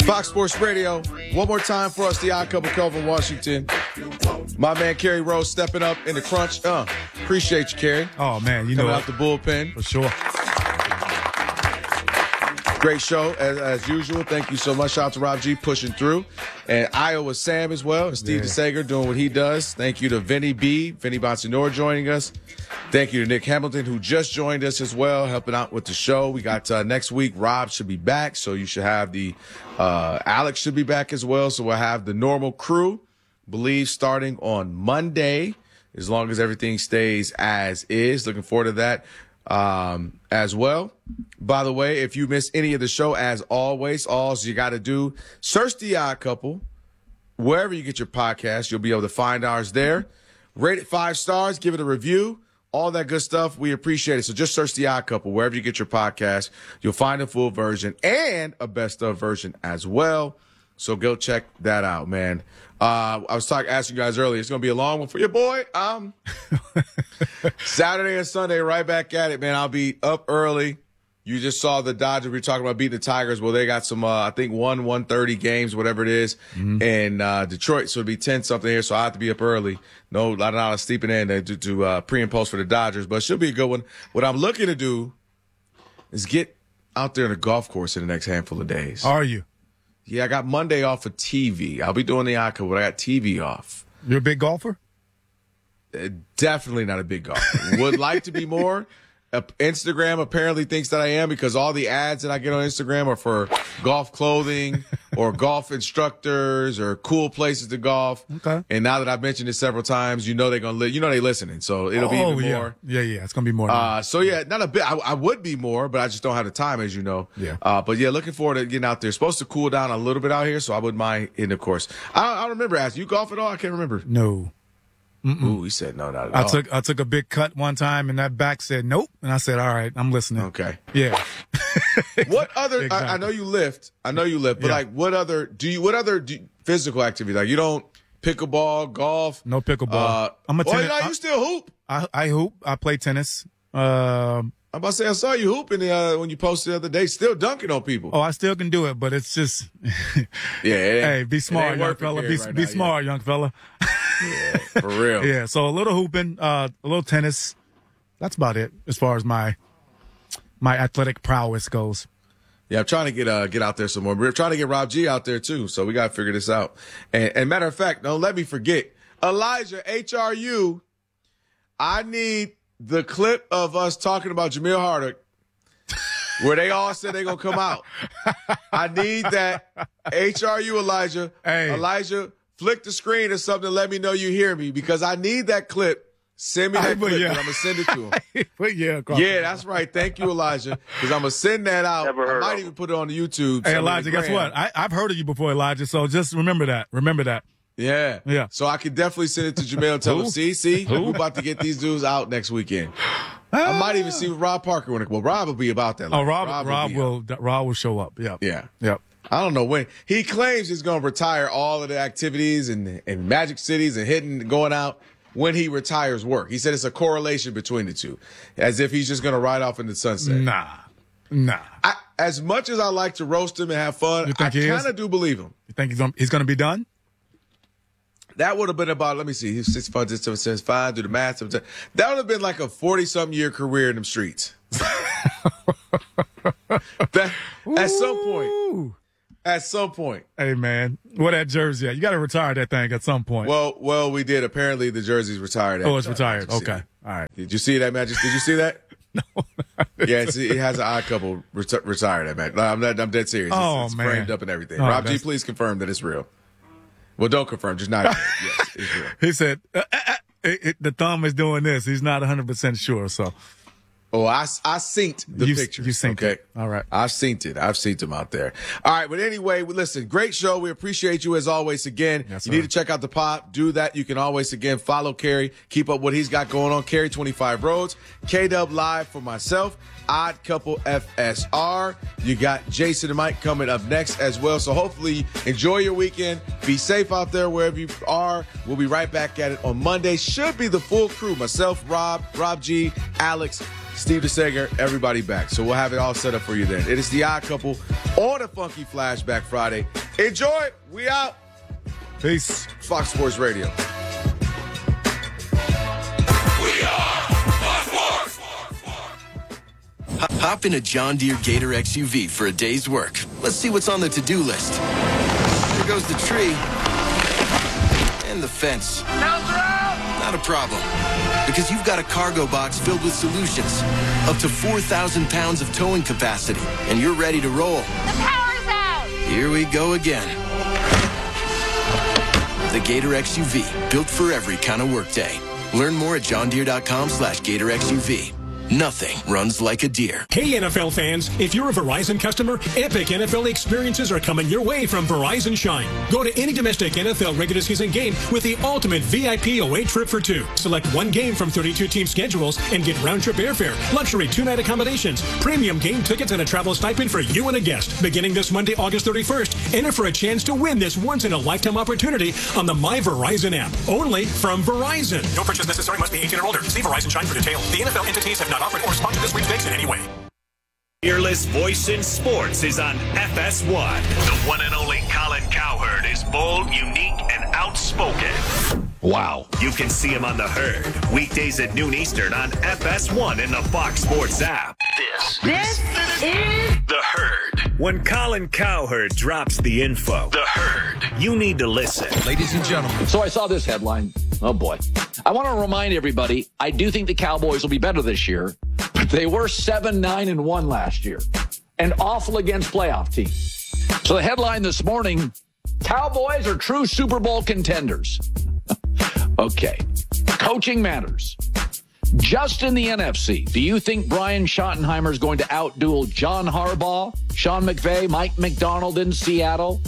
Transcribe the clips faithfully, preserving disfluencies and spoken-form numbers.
Fox Sports Radio. One more time for us, the Odd Couple, Kelvin Washington. My man, Kerry Rose, stepping up in the crunch. Uh, appreciate you, Kerry. Oh, man. You Coming know out the bullpen. For sure. Great show, as, as usual. Thank you so much. Shout out to Rob G pushing through. And Iowa Sam as well. And Steve Yeah. DeSager doing what he does. Thank you to Vinny B, Vinny Bonsignore joining us. Thank you to Nick Hamilton, who just joined us as well, helping out with the show. We got uh, next week, Rob should be back. So you should have the, uh, Alex should be back as well. So we'll have the normal crew, believe, starting on Monday, as long as everything stays as is. Looking forward to that. Um, as well. By the way, if you miss any of the show, as always, all you got to do, search The Odd Couple wherever you get your podcast. You'll be able to find ours there. Rate it five stars, give it a review, all that good stuff. We appreciate it. So just search The Odd Couple wherever you get your podcast. You'll find a full version and a best of version as well. So go check that out, man. Uh, I was talking, asking you guys earlier. It's going to be a long one for your boy. Um, Saturday and Sunday, right back at it, man. I'll be up early. You just saw the Dodgers. We were talking about beating the Tigers. Well, they got some, uh, I think, one, one thirty games, whatever it is, mm-hmm. in uh, Detroit. So it'll be ten something here. So I have to be up early. No, not a lot of sleeping in to, to uh, pre and post for the Dodgers, but it should be a good one. What I'm looking to do is get out there in a golf course in the next handful of days. Are you? Yeah, I got Monday off of T V. I'll be doing the Odd Couple, but I got T V off. You're a big golfer? Uh, definitely not a big golfer. Would like to be more. Uh, Instagram apparently thinks that I am because all the ads that I get on Instagram are for golf clothing or golf instructors or cool places to golf. Okay. And now that I've mentioned it several times, you know they're gonna li- you know they listening, so it'll oh, be even yeah. more. Yeah, yeah, it's gonna be more. Uh, so yeah, not a bit. I, I would be more, but I just don't have the time, as you know. Yeah. Uh, but yeah, looking forward to getting out there. It's supposed to cool down a little bit out here, so I wouldn't mind in the course. I don't, I don't remember asking you golf at all. I can't remember. No. Mm-mm. Ooh, he said no, not at I all. took I took a big cut one time, and that back said nope, and I said, all right, I'm listening. Okay. Yeah. What other? Exactly. I, I know you lift. I know you lift, but Yeah. like, what other? Do you? What other do, physical activity? Like, you don't pickleball, golf? No pickleball. Uh, I'm a well, tennis. you, know, I, you still hoop. I, I hoop. I play tennis. Um, I'm about to say I saw you hooping uh, when you posted the other day, still dunking on people. oh, I still can do it, but it's just. Yeah. It ain't- Hey, be it smart, ain't young working fella. here Be, right be now, smart, young fella. Yeah, for real. Yeah, so a little hooping, uh, a little tennis. That's about it as far as my my athletic prowess goes. Yeah, I'm trying to get uh get out there some more. We're trying to get Rob G out there too, so we gotta figure this out. And, and matter of fact, don't let me forget, Elijah H R U. I need the clip of us talking about Jamil Hardick, where they all said they're gonna come out. I need that. H R U Elijah. Hey. Elijah, flick the screen or something to let me know you hear me, because I need that clip. Send me that Hey, but clip, yeah. and I'm gonna send it to him. But yeah, Yeah, that's right. Thank you, Elijah. Because I'm going to send that out. Never I heard might of even put it on the YouTube. Hey, some Elijah, of the guess gram. what? I, I've heard of you before, Elijah, so just remember that. Remember that. Yeah. Yeah. So I could definitely send it to Jamel and tell him, Who? see, see, we're about to get these dudes out next weekend. I might even see Rob Parker when it, well, Rob will be about that. Oh, Rob, Rob, Rob, will, be out. Rob will show up. Yep. Yeah. Yep. I don't know when. He claims he's going to retire all of the activities and, and Magic Cities and hitting, going out when he retires work. He said it's a correlation between the two, as if he's just going to ride off into the sunset. Nah. Nah. I, as much as I like to roast him and have fun, You I think he is? kind of do believe him. You think he's gonna, he's going to be done? That would have been about, let me see, he's six, five, six, seven, seven, five, do the math. Seven, seven. That would have been like a forty-something year career in them streets. that, at some point. Ooh. At some point. Hey, man. What that jersey at? You got to retire that thing at some point. Well, well, we did. Apparently, the jersey's retired. oh, it's Uh, retired. Magic City. Okay. All right. Did you see that, Magic? Did you see that? No. Yeah, it's, it has an Odd Couple reti- retired at Magic. No, I'm, not, I'm dead serious. Oh, it's, it's man. framed up and everything. Oh, Rob G, that's- please confirm that it's real. Well, don't confirm. Just not. Yes, it's real. He said, uh, uh, uh, it, it, the thumb is doing this. He's not one hundred percent sure, so. Oh, I, I synced the You- picture. you synced okay? it. All right. I've synced it. I've synced them out there. All right. But anyway, listen, great show. We appreciate you as always. Again, Yes, you sir. need to check out the pod. Do that. You can always, again, follow Kerry. Keep up what he's got going on. Kerry twenty-five Roads. K-Dub Live for myself. Odd Couple F S R. You got Jason and Mike coming up next as well. So hopefully enjoy your weekend. Be safe out there wherever you are. We'll be right back at it on Monday. Should be the full crew. Myself, Rob, Rob G, Alex, Steve DeSager, everybody back. So we'll have it all set up for you then. It is The Odd Couple on a Funky Flashback Friday. Enjoy it. We out. Peace. Fox Sports Radio. We are Fox Sports. Hop in a John Deere Gator X U V for a day's work. Let's see what's on the to-do list. There goes the tree. And the fence. Not a problem. Because you've got a cargo box filled with solutions. Up to four thousand pounds of towing capacity. And you're ready to roll. The power's out! Here we go again. The Gator X U V. Built for every kind of workday. Learn more at johndeere.com slash Gator X U V. Nothing runs like a deer. Hey, N F L fans, if you're a Verizon customer, epic N F L experiences are coming your way from Verizon Shine. Go to any domestic N F L regular season game with the ultimate V I P away trip for two. Select one game from thirty-two team schedules and get round-trip airfare, luxury two-night accommodations, premium game tickets, and a travel stipend for you and a guest. Beginning this Monday, August thirty-first, enter for a chance to win this once-in-a-lifetime opportunity on the My Verizon app. Only from Verizon. No purchase necessary. Must be eighteen or older. See Verizon Shine for details. The N F L entities have not offered or sponsored this sweepstakes in any way. Fearless voice in sports is on F S one. The one and only Colin Cowherd is bold, unique, and outspoken. Wow. You can see him on The Herd, weekdays at noon Eastern on F S one in the Fox Sports app. This, This is The Herd. When Colin Cowherd drops the info, The Herd, you need to listen. Ladies and gentlemen. So I saw this headline. Oh, boy. I want to remind everybody, I do think the Cowboys will be better this year. They were seven nine and one last year and awful against playoff teams. So the headline this morning, Cowboys are true Super Bowl contenders. Okay. Coaching matters. Just in the N F C, do you think Brian Schottenheimer is going to outduel John Harbaugh, Sean McVay, Mike McDonald in Seattle?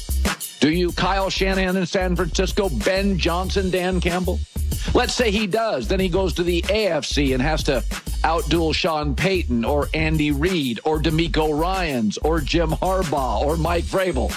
Do you Kyle Shanahan in San Francisco, Ben Johnson, Dan Campbell? Let's say he does. Then he goes to the A F C and has to outduel Sean Payton or Andy Reid or DeMeco Ryans or Jim Harbaugh or Mike Vrabel.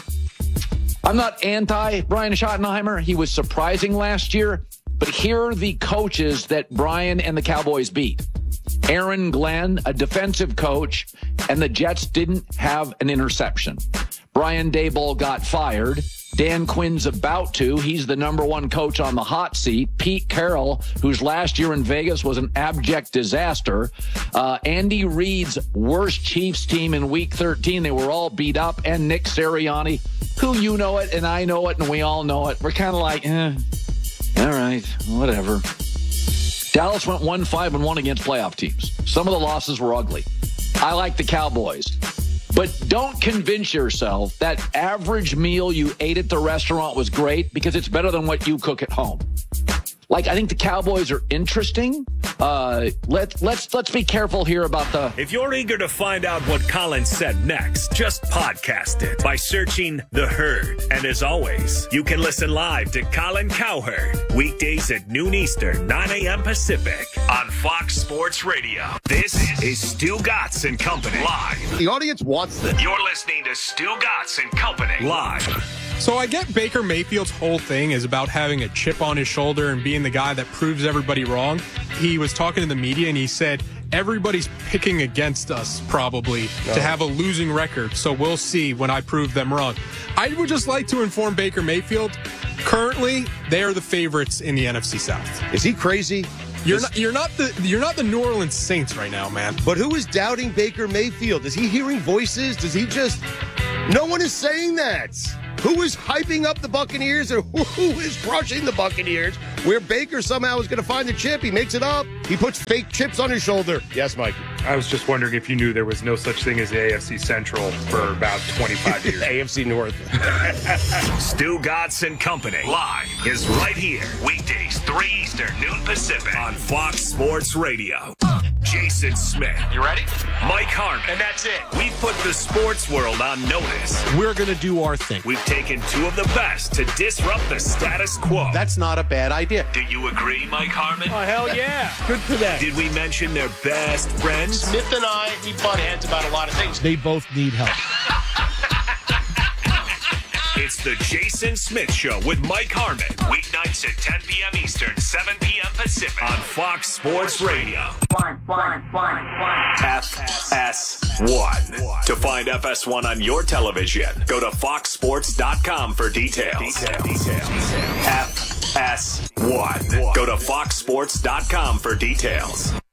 I'm not anti Brian Schottenheimer. He was surprising last year. But here are the coaches that Brian and the Cowboys beat. Aaron Glenn, a defensive coach, and the Jets didn't have an interception. Brian Daboll got fired. Dan Quinn's about to. He's the number one coach on the hot seat. Pete Carroll, whose last year in Vegas was an abject disaster. Uh, Andy Reid's worst Chiefs team in week thirteen. They were all beat up. And Nick Sirianni, who you know it and I know it and we all know it. We're kind of like, eh, all right, whatever. Dallas went one five and one against playoff teams. Some of the losses were ugly. I like the Cowboys. But don't convince yourself that average meal you ate at the restaurant was great because it's better than what you cook at home. Like, I think the Cowboys are interesting. Uh, let's let's let's be careful here about the. If you're eager to find out what Colin said next, just podcast it by searching The Herd. And as always, you can listen live to Colin Cowherd weekdays at noon Eastern, nine a.m. Pacific on Fox Sports Radio. This is Stu Gatz and Company live. The audience wants this. You're listening to Stu Gatz and Company live. So I get Baker Mayfield's whole thing is about having a chip on his shoulder and being the guy that proves everybody wrong. He was talking to the media and he said, everybody's picking against us probably no. to have a losing record. So we'll see when I prove them wrong. I would just like to inform Baker Mayfield, currently they are the favorites in the N F C South. Is he crazy? You're is, not, you're not the you're not the New Orleans Saints right now, man. But who is doubting Baker Mayfield? Is he hearing voices? Does he just... No one is saying that. Who is hyping up the Buccaneers or who is crushing the Buccaneers? Where Baker somehow is going to find the chip. He makes it up. He puts fake chips on his shoulder. Yes, Mikey. I was just wondering if you knew there was no such thing as the A F C Central for about twenty-five years. A F C North. Stu Gatz and Company live is right here. Weekdays, three Eastern, noon Pacific on Fox Sports Radio. Jason Smith. You ready? Mike Harmon. And that's it. We've put the sports world on notice. We're going to do our thing. We've taken two of the best to disrupt the status quo. That's not a bad idea. Do you agree, Mike Harmon? Oh, hell yeah. Good for them. Did we mention their best friends? Smith and I, we butt heads about a lot of things. They both need help. It's It's the Jason Smith Show with Mike Harmon. Weeknights at ten p.m. Eastern, seven p.m. Pacific on Fox Sports Radio. One, one, one, one. F S one. To find F S one on your television, go to fox sports dot com for details. Details. F S one. Go to fox sports dot com for details.